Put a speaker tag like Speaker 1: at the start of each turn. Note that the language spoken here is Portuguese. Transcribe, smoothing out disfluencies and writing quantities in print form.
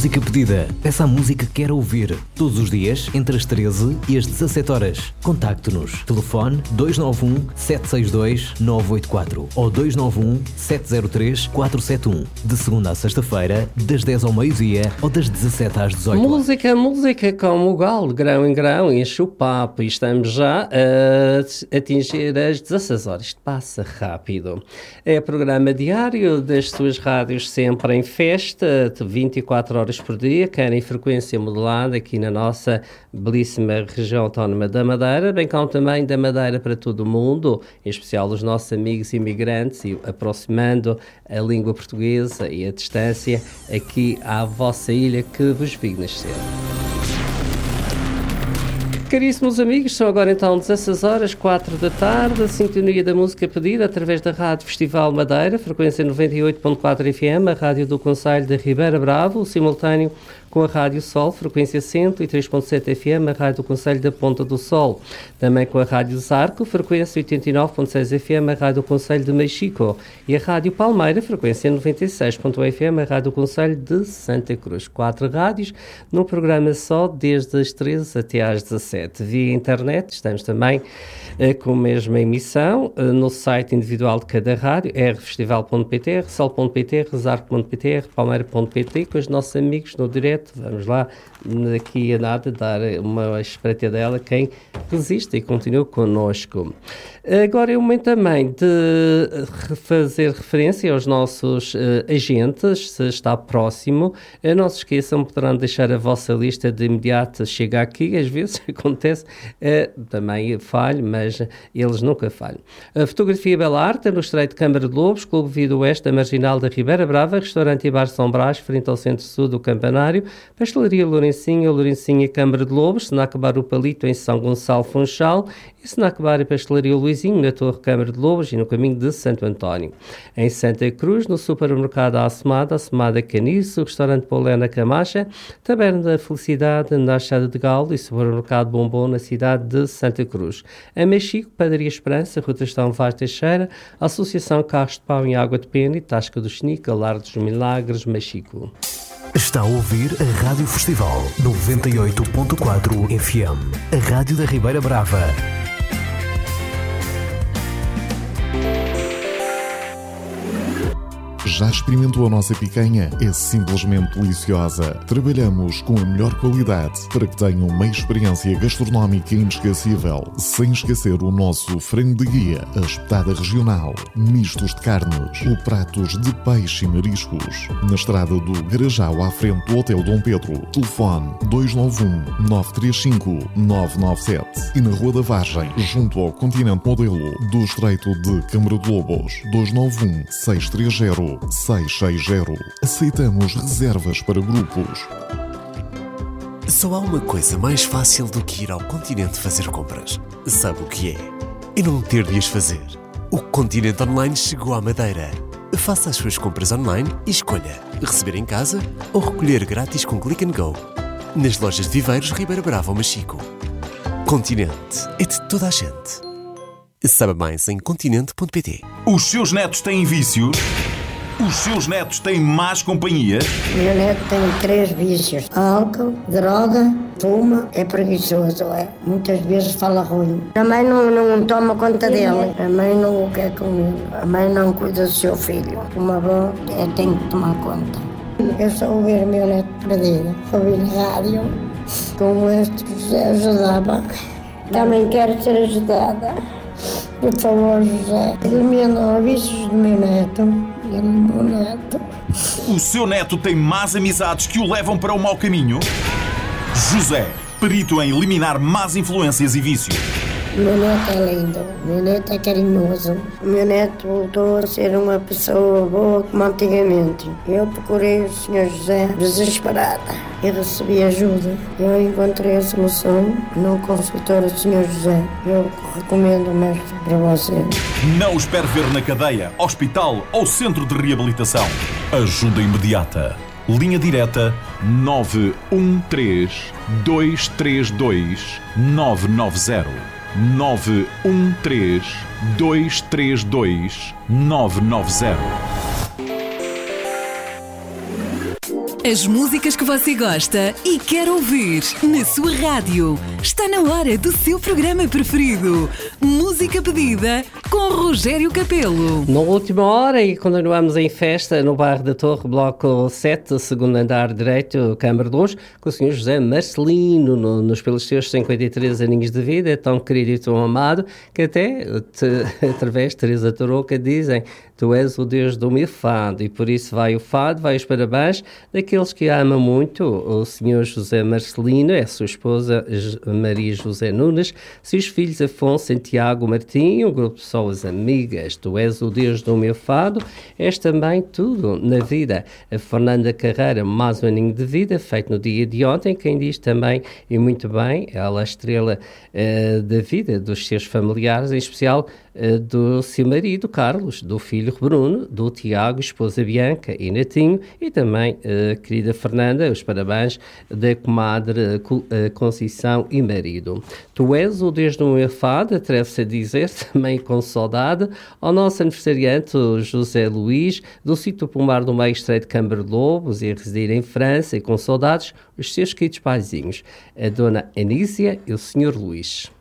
Speaker 1: música pedida. Peça a música que quer ouvir. Todos os dias, entre as 13 e as 17 horas. Contacte-nos. Telefone 291-762-984 ou 291-703-471. De segunda a sexta-feira, das 10 ao meio-dia ou das 17 às 18 horas.
Speaker 2: Música como o galo, grão em grão, enche o papo. E estamos já a atingir as 16 horas. Isto passa rápido. É programa diário das suas rádios sempre em festa, 24 horas por dia, quer em frequência modulada aqui na nossa belíssima região autónoma da Madeira, bem como também da Madeira para todo o mundo, em especial os nossos amigos imigrantes, e aproximando a língua portuguesa e a distância aqui à vossa ilha que vos vi nascer. Caríssimos amigos, são agora então 16 horas, 4 da tarde, a sintonia da música pedida através da Rádio Festival Madeira, frequência 98.4 FM, a rádio do Concelho de Ribeira Brava, o simultâneo com a Rádio Sol, frequência 103.7 FM, a rádio do Concelho da Ponta do Sol. Também com a Rádio Zarco, frequência 89.6 FM, a rádio do Concelho de Mexico. E a Rádio Palmeira, frequência 96.1 FM, a rádio do Concelho de Santa Cruz. 4 rádios, num programa só, desde as 13 até às 17. Via internet, estamos também com a mesma emissão, no site individual de cada rádio, rfestival.pt, rsol.pt, rezarco.pt, rpalmeira.pt, com os nossos amigos no direto. Vamos lá, daqui a nada, dar uma espreitadela a quem resiste e continua connosco. Agora é o momento também de fazer referência aos nossos agentes, se está próximo. Não se esqueçam, poderão deixar a vossa lista de imediato, chega aqui, às vezes acontece, também falho, mas eles nunca falham. A Fotografia Bela Arte, no Estreito de Câmara de Lobos, Clube Vida Oeste da Marginal da Ribeira Brava, Restaurante e Bar São Brás, frente ao Centro-Sul do Campanário, Pastelaria Lourencinha Câmara de Lobos, Snack Bar O Palito em São Gonçalo Funchal e Snack Bar e Pastelaria Luizinho na Torre Câmara de Lobos e no caminho de Santo António. Em Santa Cruz, no supermercado Assomada Caniço, Restaurante Paulé na Camacha, Taberna da Felicidade na Achada de Galo e supermercado Bombom na cidade de Santa Cruz. Em Mexico, Padaria Esperança, Rua Tristão Vaz Teixeira, Associação Carros de Pau em Água de Pena e Tasca do Chinique, Lar dos Milagres, Mexico.
Speaker 1: Está a ouvir a Rádio Festival 98.4 FM, a Rádio da Ribeira Brava.
Speaker 3: Já experimentou a nossa picanha? É simplesmente deliciosa. Trabalhamos com a melhor qualidade para que tenham uma experiência gastronómica inesquecível. Sem esquecer o nosso frango de guia, a espetada regional, mistos de carnes ou pratos de peixe e mariscos. Na estrada do Garajal, à frente do Hotel Dom Pedro. Telefone 291-935-997. E na Rua da Vargem, junto ao Continente Modelo do Estreito de Câmara de Lobos. 291-630-660. Aceitamos reservas para grupos.
Speaker 4: Só há uma coisa mais fácil do que ir ao Continente fazer compras. Sabe o que é? E não ter de as fazer. O Continente Online chegou à Madeira. Faça as suas compras online e escolha receber em casa ou recolher grátis com Click and Go. Nas lojas de Viveiros, Ribeira Brava ou Mexico. Continente é de toda a gente. Saiba mais em continente.pt.
Speaker 5: Os seus netos têm vícios? Os seus netos têm más companhia?
Speaker 6: Meu neto tem 3 vícios: álcool, droga, fuma, é preguiçoso, é. Muitas vezes fala ruim. A mãe não toma conta dele, a mãe não o quer comigo, a mãe não cuida do seu filho. Uma avó tem que tomar conta. Eu só ouvir o meu neto perdido, ouvir na rádio, como este José ajudava. Também quero ser ajudada. Por favor, José, elimina os vícios do meu neto.
Speaker 5: O seu neto tem más amizades que o levam para o mau caminho? José, perito em eliminar más influências e vícios.
Speaker 6: O meu neto é lindo, o meu neto é carinhoso. O meu neto voltou a ser uma pessoa boa como antigamente. Eu procurei o Sr. José desesperada e recebi ajuda. Eu encontrei a solução no consultório do Sr. José. Eu recomendo o mestre para você.
Speaker 5: Não o espere ver na cadeia, hospital ou centro de reabilitação. Ajuda imediata. Linha direta 913-232-990. 913-232-990.
Speaker 7: As músicas que você gosta e quer ouvir na sua rádio. Está na hora do seu programa preferido. Música pedida com Rogério Capelo.
Speaker 2: Na última hora, e continuamos em festa no bairro da Torre, bloco 7, segundo andar direito, Câmara de Luz, com o Sr. José Marcelino, pelos seus 53 aninhos de vida, é tão querido e tão amado, que até, através de Teresa Tarouca, dizem: tu és o Deus do meu fado, e por isso vai o fado, vai os parabéns daqueles que amam muito o Sr. José Marcelino, é a sua esposa Maria José Nunes, seus filhos Afonso, Santiago, Martinho, o grupo de pessoas amigas. Tu és o Deus do meu fado, és também tudo na vida. A Fernanda Carreira, mais um aninho de vida, feito no dia de ontem, quem diz também, e muito bem, ela é a estrela da vida dos seus familiares, em especial do seu marido Carlos, do filho Bruno, do Tiago, esposa Bianca e netinho, e também a querida Fernanda, os parabéns da comadre Conceição e marido. Tu és o Deus do meu fado, atreve-se a dizer, também com saudade, ao nosso aniversariante José Luís, do sítio Pomar do Meio Estreito de Câmara de Lobos, e a residir em França, e com saudades os seus queridos paizinhos, a dona Anísia e o senhor Luís.